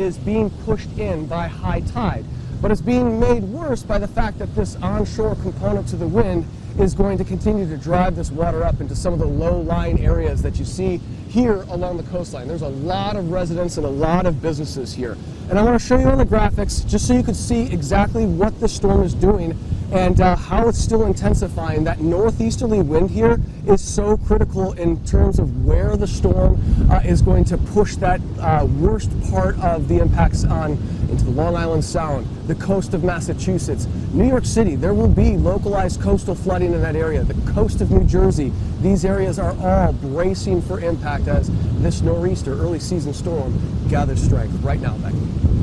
is being pushed in by high tide. But it's being made worse by the fact that this onshore component to the wind is going to continue to drive this water up into some of the low-lying areas that you see here along the coastline. There's a lot of residents and a lot of businesses here. And I want to show you on the graphics just so you can see exactly what the storm is doing and how it's still intensifying. That northeasterly wind here is so critical in terms of where the storm is going to push that worst part of the impacts on into the Long Island Sound, the coast of Massachusetts, New York City. There will be localized coastal flooding in that area, the coast of New Jersey. These areas are all bracing for impact as this nor'easter early season storm gathers strength. Right now, Becky.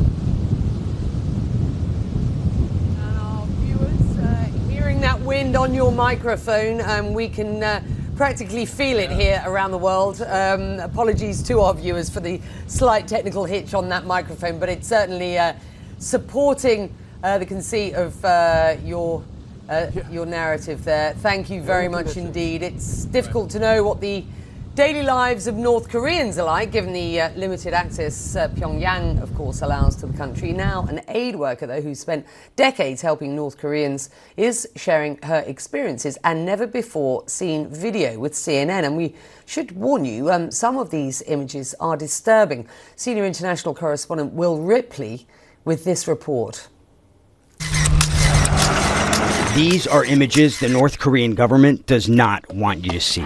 That wind on your microphone, we can practically feel it here around the world. Apologies to our viewers for the slight technical hitch on that microphone, but it's certainly supporting the conceit of your narrative there. Thank you very much indeed. It's difficult to know what the daily lives of North Koreans are like, given the limited access Pyongyang, of course, allows to the country. Now, an aid worker, though, who spent decades helping North Koreans, is sharing her experiences and never-before-seen video with CNN. And we should warn you, some of these images are disturbing. Senior international correspondent Will Ripley with this report. These are images the North Korean government does not want you to see.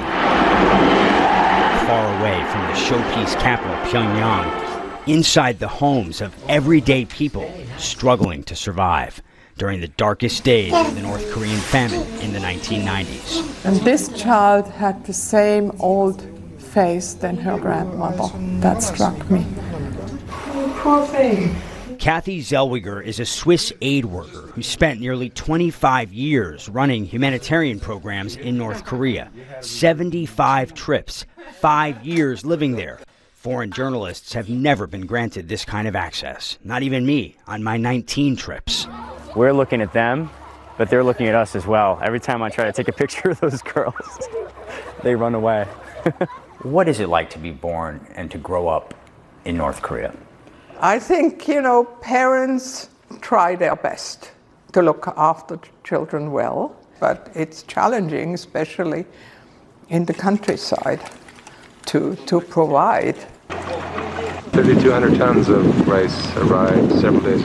Far away from the showpiece capital, Pyongyang, inside the homes of everyday people struggling to survive during the darkest days of the North Korean famine in the 1990s. And this child had the same old face than her grandmother. That struck me. Poor thing. Kathy Zellweger is a Swiss aid worker who spent nearly 25 years running humanitarian programs in North Korea. 75 trips, 5 years living there. Foreign journalists have never been granted this kind of access. Not even me on my 19 trips. We're looking at them, but they're looking at us as well. Every time I try to take a picture of those girls, they run away. What is it like to be born and to grow up in North Korea? I think, parents try their best to look after children well, but it's challenging, especially in the countryside, to provide. 3,200 tons of rice arrived several days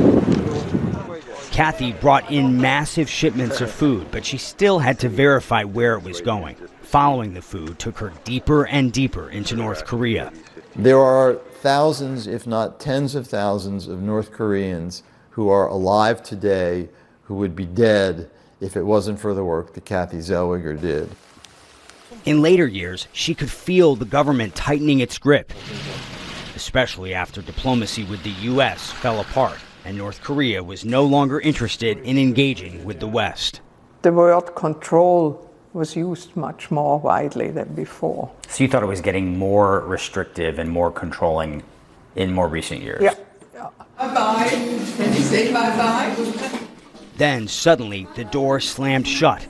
ago. Kathy brought in massive shipments of food, but she still had to verify where it was going. Following the food took her deeper and deeper into North Korea. There are thousands, if not tens of thousands, of North Koreans who are alive today who would be dead if it wasn't for the work that Kathy Zellweger did. In later years, she could feel the government tightening its grip, especially after diplomacy with the U.S. fell apart and North Korea was no longer interested in engaging with the West. The word control was used much more widely than before. So you thought it was getting more restrictive and more controlling in more recent years? Yeah. Bye-bye. Can you say bye-bye? Then suddenly the door slammed shut.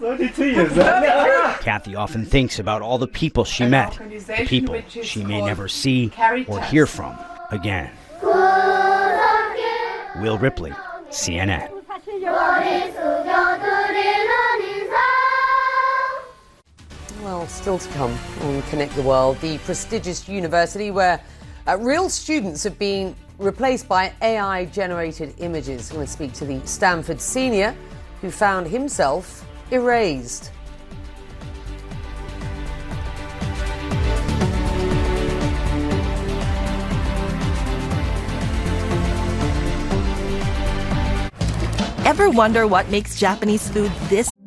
Kathy often thinks about all the people she met, people she may never see or hear from again. Will Ripley, CNN. Well, still to come on Connect the World, the prestigious university where real students have been replaced by AI-generated images. I'm going to speak to the Stanford senior who found himself erased. Ever wonder what makes Japanese food this